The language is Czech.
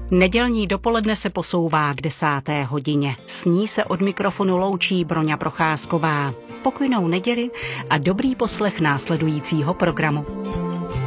Nedělní dopoledne se posouvá k 10. hodině. S ní se od mikrofonu loučí Broňa Procházková. Pokojnou neděli a dobrý poslech následujícího programu.